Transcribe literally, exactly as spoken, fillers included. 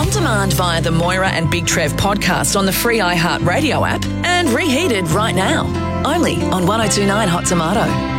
on demand via the Moira and Big Trev podcast on the free iHeartRadio app and reheated right now. Only on one oh two point nine Hot Tomato.